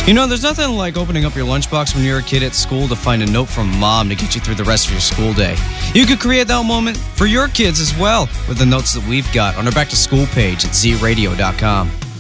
You know, there's nothing like opening up your lunchbox when you're a kid at school to find a note from mom to get you through the rest of your school day. You could create that moment for your kids as well with the notes that we've got on our back to school page at zradio.com.